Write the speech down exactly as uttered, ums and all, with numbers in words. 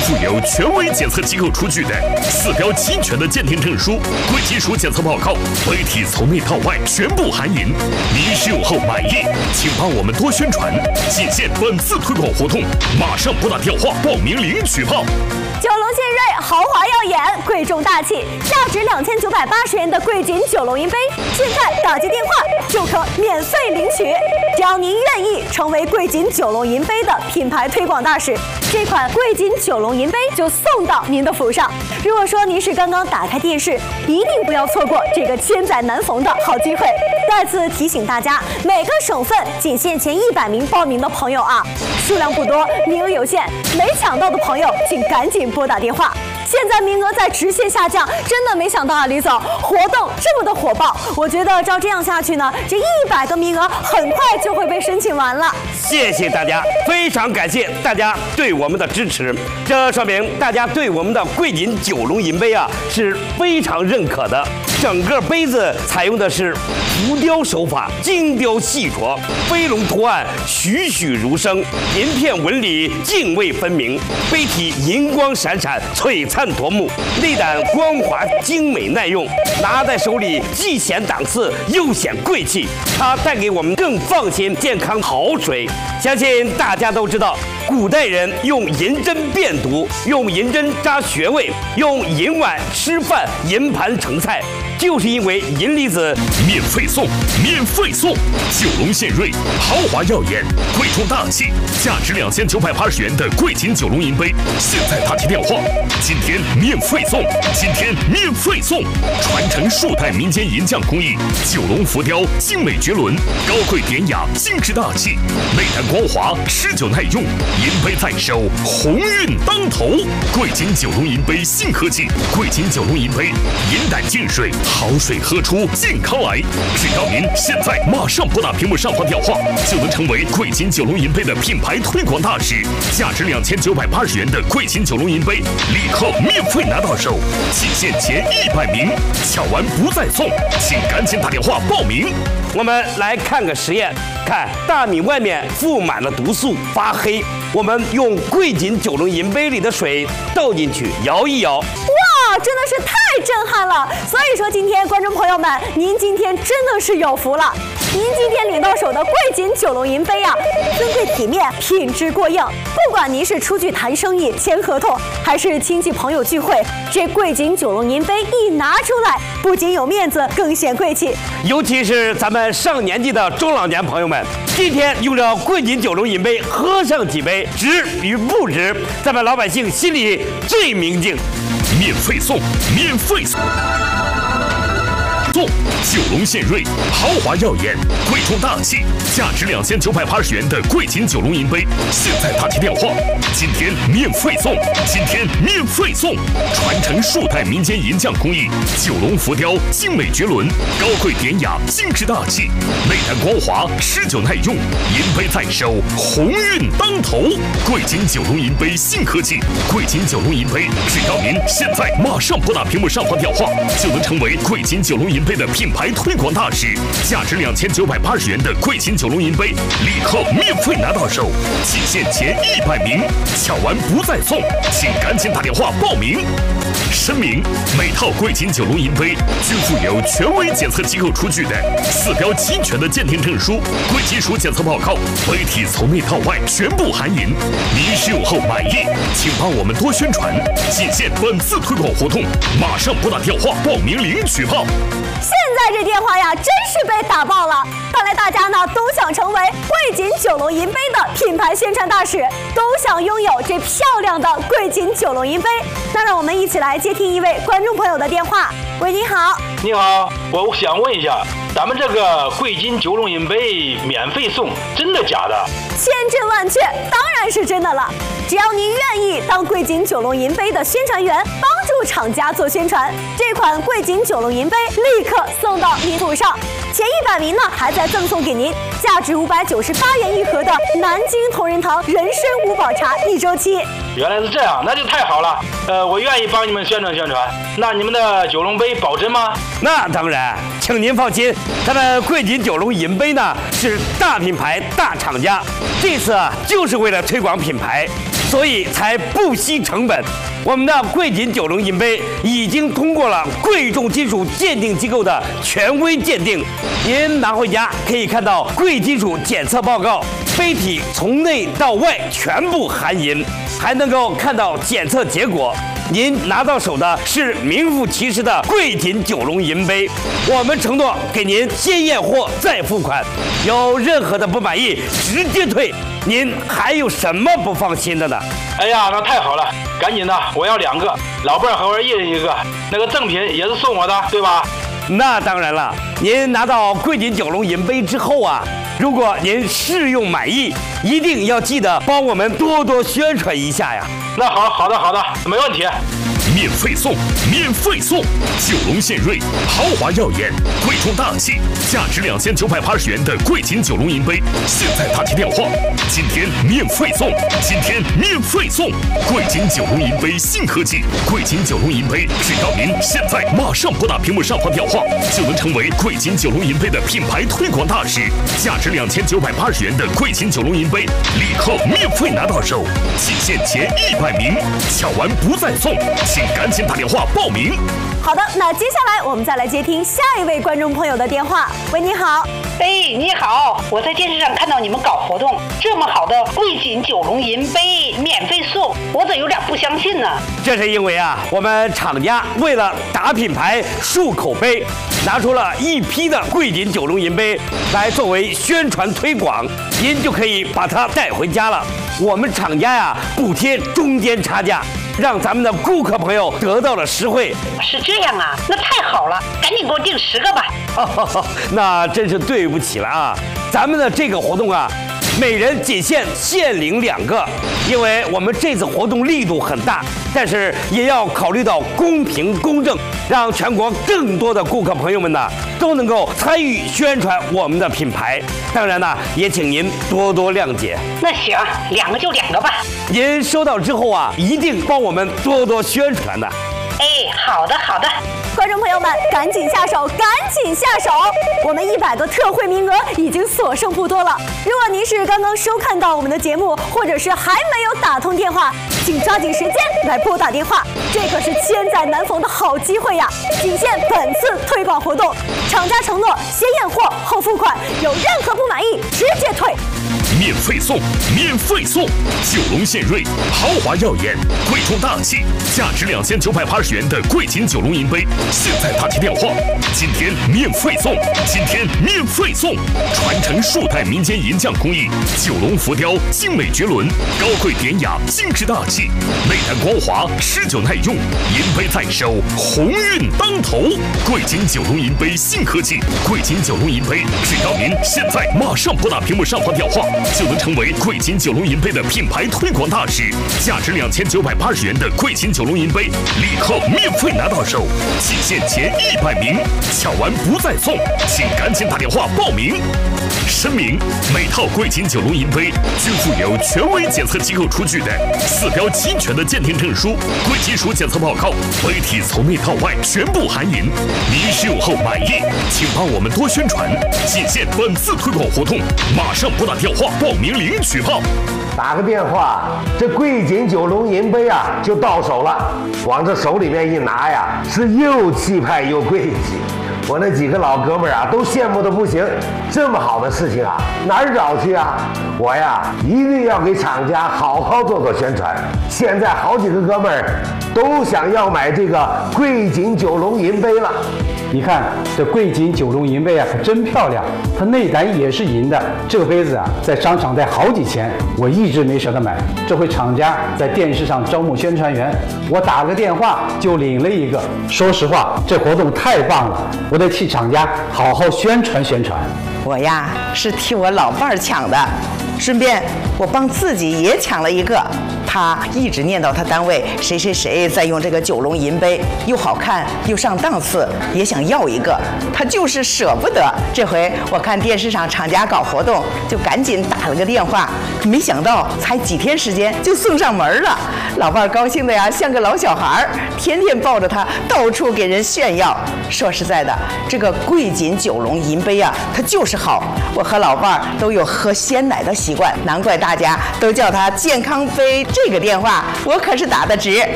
附有权威检测机构出具的四标齐全的鉴定证书，贵金属检测报告，杯体从内到外全部含银。您使用后满意，请帮我们多宣传，仅限本次推广活动，马上拨打电话报名领取炮。 九龙献瑞，豪华耀眼，贵重大气，价值两千九百八十元的贵锦九龙银杯，现在打接电话就可免费领取。只要您愿意成为贵锦九龙银杯的品牌推广大使，这款贵锦九龙银杯就送到您的府上。如果说您是刚刚打开电视，一定不要错过这个千载难逢的好机会。再次提醒大家，每个省份仅限前一百名报名的朋友啊，数量不多，名额有限，没抢到的朋友请赶紧拨打电话。现在名额在直线下降，真的没想到啊，李总，活动这么的火爆，我觉得照这样下去呢，这一百个名额很快就会被申请完了。 谢谢大家，非常感谢大家对我们的支持，这说明大家对我们的贵锦九龙银杯啊是非常认可的。整个杯子采用的是浮雕手法，精雕细琢，飞龙图案栩栩如生，银片纹理泾渭分明，杯体银光闪闪，璀璨夺目，内胆光滑精美耐用，拿在手里既显档次又显贵气，它带给我们更放心、健康好水。相信大家都知道，古代人用银针辨毒，用银针扎穴位，用银碗吃饭，银盘盛菜，就是因为银离子免费送，免费送！九龙献瑞，豪华耀眼，贵重大气，价值两千九百八十元的贵锦九龙银杯，现在打起电话，今天免费送，今天免费送！传承数代民间银匠工艺，九龙浮雕精美绝伦，高贵典雅，精致大气，内胆光滑，持久耐用，银杯在手，鸿运当头！贵锦九龙银杯新科技，贵锦九龙银杯，银胆净水。好水喝出健康来，只要您现在马上拨打屏幕上方电话，就能成为贵锦九龙银杯的品牌推广大使。价值两千九百八十元的贵锦九龙银杯，立刻免费拿到手，仅限前一百名，抢完不再送，请赶紧打电话报名。 我们来看个实验，看大米外面覆满了毒素，发黑，我们用贵锦九龙银杯里的水倒进去，摇一摇。 哇，真的是太震撼了！所以说，今天观众朋友们，您今天真的是有福了。您今天领到手的贵锦九龙银杯啊，尊贵体面，品质过硬。不管您是出去谈生意、签合同，还是亲戚朋友聚会，这贵锦九龙银杯一拿出来，不仅有面子，更显贵气。 尤其是咱们上年纪的中老年朋友们，今天用着贵锦九龙银杯喝上几杯，值与不值，咱们老百姓心里最明镜。 免费送，免费送！送九龙献瑞，豪华耀眼，贵重大气，价值两千九百八十元的贵锦九龙银杯，现在打起电话，今天免费送，今天免费送！传承数代民间银匠工艺，九龙浮雕精美绝伦，高贵典雅，精致大气，内胆光滑，持久耐用，银杯在手，鸿运当头！贵锦九龙银杯新科技，贵锦九龙银杯，只要您现在马上拨打屏幕上方电话，就能成为贵锦九龙银杯的品牌推广大使。价值两千九百八十元的贵锦九龙银杯，立刻免费拿到手，仅限前一百名，抢完不再送，请赶紧打电话报名。声明：每套贵锦九龙银杯均附有权威检测机构出具的四标齐全的鉴定证书、贵金属检测报告，杯体从内到外全部含银。您使用后满意，请帮我们多宣传，仅限本次推广活动，马上拨打电话报名领取炮。 现在这电话呀，真是被打爆了！看来大家呢都想成为贵锦九龙银杯的品牌宣传大使，都想拥有这漂亮的贵锦九龙银杯。那让我们一起来接听一位观众朋友的电话。喂，你好。 你好，我想问一下，咱们这个贵锦九龙银杯免费送，真的假的？ 千真万确，当然是真的了。只要您愿意当贵锦九龙银杯的宣传员，帮助厂家做宣传，这款贵锦九龙银杯立刻送到您手上。前一百名呢，还在赠送给您价值五百九十八元一盒的南京同仁堂人参五宝茶一周期。 原来是这样，那就太好了。呃，我愿意帮你们宣传宣传。那你们的九龙杯保真吗？ 那当然，请您放心，咱们贵锦九龙银杯呢是大品牌、大厂家，这次啊就是为了推广品牌， 所以才不惜成本。我们的贵锦九龙银杯已经通过了贵重金属鉴定机构的权威鉴定，您拿回家可以看到贵金属检测报告，杯体从内到外全部含银，还能够看到检测结果。您拿到手的是名副其实的贵锦九龙银杯，我们承诺给您先验货再付款，有任何的不满意直接退。您还有什么不放心的呢？ 哎呀，那太好了，赶紧的，我要两个，老伴儿和我一人一个，那个赠品也是送我的，对吧？ 那当然了，您拿到贵锦九龙银杯之后啊，如果您试用满意，一定要记得帮我们多多宣传一下呀。 那好，好的，好的，没问题。 免费送，免费送！九龙献瑞，豪华耀眼，贵重大气，价值两千九百八十元的贵锦九龙银杯，现在打起电话，今天免费送，今天免费送！贵锦九龙银杯新科技，贵锦九龙银杯，只要您现在马上拨打屏幕上方电话，就能成为贵锦九龙银杯的品牌推广大使。价值两千九百八十元的贵锦九龙银杯，立刻免费拿到手，仅限前一百名，抢完不再送。请赶紧打电话报名。 好的，那接下来我们再来接听下一位观众朋友的电话。喂，你好。 哎，你好，我在电视上看到你们搞活动，这么好的贵锦九龙银杯免费送，我怎有点不相信呢？ 这是因为啊，我们厂家为了打品牌、树口碑，拿出了一批的贵锦九龙银杯来作为宣传推广，您就可以把它带回家了。我们厂家呀，不贴中间差价，让咱们的顾客朋友得到了实惠。 是这样啊，那太好了，赶紧给我订十个吧。 哦，那真是对不起了啊，咱们的这个活动啊，每人仅限限领两个，因为我们这次活动力度很大，但是也要考虑到公平公正，让全国更多的顾客朋友们呢都能够参与宣传我们的品牌。当然呢，也请您多多谅解。 那行，两个就两个吧。 您收到之后啊，一定帮我们多多宣传的。 哎，好的好的。 观众朋友们，赶紧下手，赶紧下手！我们一百个特惠名额已经所剩不多了。如果您是刚刚收看到我们的节目，或者是还没有打通电话，请抓紧时间来拨打电话，这可是千载难逢的好机会呀！仅限本次推广活动，厂家承诺先验货后付款，有任何不满意直接退。 免费送，免费送！九龙献瑞，豪华耀眼，贵重大气，价值两千九百八十元的贵锦九龙银杯，现在打起电话，今天免费送，今天免费送！传承数代民间银匠工艺，九龙浮雕精美绝伦，高贵典雅，精致大气，内燃光滑，持久耐用，银杯在手，鸿运当头！贵锦九龙银杯新科技，贵锦九龙银杯，只要您现在马上拨打屏幕上方电话，就能成为贵锦九龙银杯的品牌推广大使。价值两千九百八十元的贵锦九龙银杯，立刻免费拿到手，仅限前一百名，抢完不再送，请赶紧打电话报名。声明：每套贵锦九龙银杯均附有权威检测机构出具的四标齐全的鉴定证书、贵金属检测报告，杯体从内到外全部含银。您使用后满意，请帮我们多宣传。仅限本次推广活动，马上拨打电话报名领取号。 打个电话，这贵锦九龙银杯啊就到手了，往这手里面一拿呀，是又气派又贵气。我那几个老哥们儿啊，都羡慕的不行。这么好的事情啊，哪儿找去啊？我呀，一定要给厂家好好做做宣传。现在好几个哥们儿都想要买这个贵锦九龙银杯了。 你看这贵锦九龙银杯啊，可真漂亮，它内胆也是银的。这个杯子啊，在商场得好几千，我一直没舍得买。这回厂家在电视上招募宣传员，我打个电话就领了一个。说实话，这活动太棒了，我得替厂家好好宣传宣传。 我呀是替我老伴儿抢的，顺便我帮自己也抢了一个。他一直念叨他单位谁谁谁在用这个九龙银杯，又好看又上档次，也想要一个，他就是舍不得。这回我看电视上厂家搞活动，就赶紧打了个电话，没想到才几天时间就送上门了。老伴儿高兴的呀像个老小孩儿，天天抱着他到处给人炫耀。说实在的，这个贵锦九龙银杯啊，它就是就是好。我和老伴儿都有喝鲜奶的习惯，难怪大家都叫它健康杯。这个电话我可是打得直。